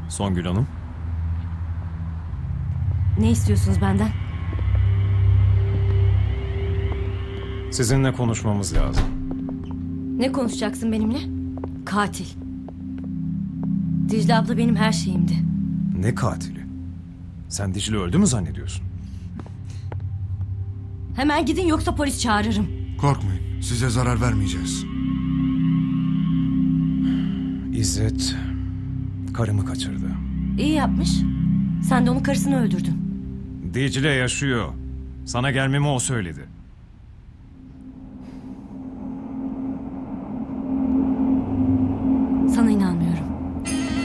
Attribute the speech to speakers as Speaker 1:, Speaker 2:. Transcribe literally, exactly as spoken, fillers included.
Speaker 1: Songül Hanım.
Speaker 2: Ne istiyorsunuz benden?
Speaker 1: Sizinle konuşmamız lazım.
Speaker 2: Ne konuşacaksın benimle? Katil. Dicle abla benim her şeyimdi.
Speaker 1: Ne katili? Sen Dicle öldü mü zannediyorsun?
Speaker 2: Hemen gidin yoksa polis çağırırım.
Speaker 3: Korkmayın. Size zarar vermeyeceğiz.
Speaker 1: İzzet karımı kaçırdı.
Speaker 2: İyi yapmış. Sen de onun karısını öldürdün.
Speaker 1: Dicle yaşıyor. Sana gelmemi o söyledi.